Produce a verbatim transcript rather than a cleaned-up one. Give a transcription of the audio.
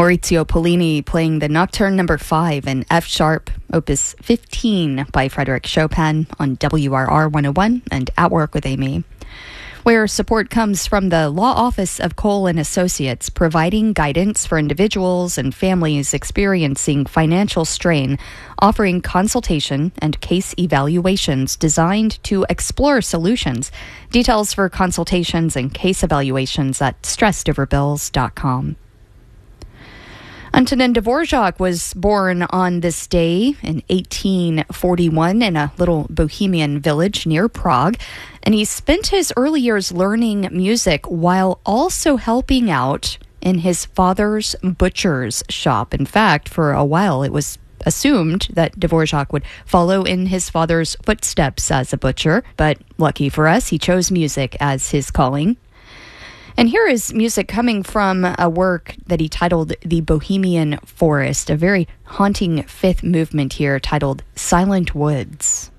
Maurizio Pollini playing the Nocturne number five in F sharp, opus fifteen by Frédéric Chopin on W R R one oh one and At Work with Amy, where support comes from the Law Office of Cole and Associates, providing guidance for individuals and families experiencing financial strain, offering consultation and case evaluations designed to explore solutions. Details for consultations and case evaluations at stressed over bills dot com. Antonin Dvorak was born on this day in eighteen forty-one in a little Bohemian village near Prague, and he spent his early years learning music while also helping out in his father's butcher's shop. In fact, for a while it was assumed that Dvorak would follow in his father's footsteps as a butcher, but lucky for us, he chose music as his calling. And here is music coming from a work that he titled The Bohemian Forest, a very haunting fifth movement here titled Silent Woods.